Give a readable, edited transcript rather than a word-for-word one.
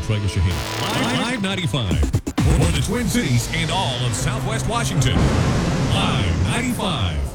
Trey Shaheen. Live 95 for the Twin Cities and all of Southwest Washington. Live 95.